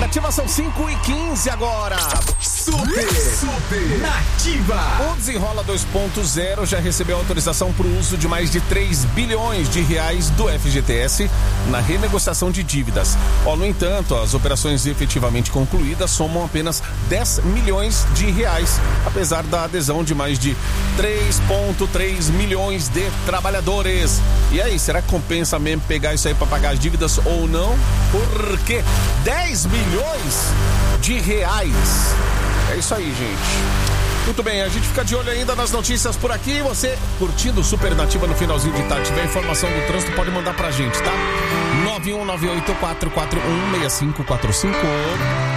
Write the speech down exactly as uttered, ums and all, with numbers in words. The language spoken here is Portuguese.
Nativa são cinco e quinze agora. Super, super Nativa. O Desenrola dois ponto zero já recebeu autorização para o uso de mais de três bilhões de reais do F G T S na renegociação de dívidas. Ó, no entanto, as operações efetivamente concluídas somam apenas dez milhões de reais, apesar da adesão de mais de três vírgula três milhões de trabalhadores. E aí, será que compensa mesmo pegar isso aí para pagar as dívidas ou não? Porque dez milhões de reais. É isso aí, gente. Muito bem, a gente fica de olho ainda nas notícias por aqui. Você curtindo o Super Nativa no finalzinho de tarde, tiver informação do trânsito, pode mandar pra gente, tá? nove um nove oito quatro quatro um seis cinco quatro cinco.